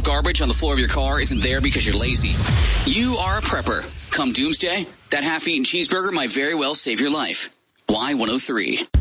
unresolved garbage on the floor of your car isn't there because you're lazy. You are a prepper. Come doomsday, that half-eaten cheeseburger might very well save your life. Y103.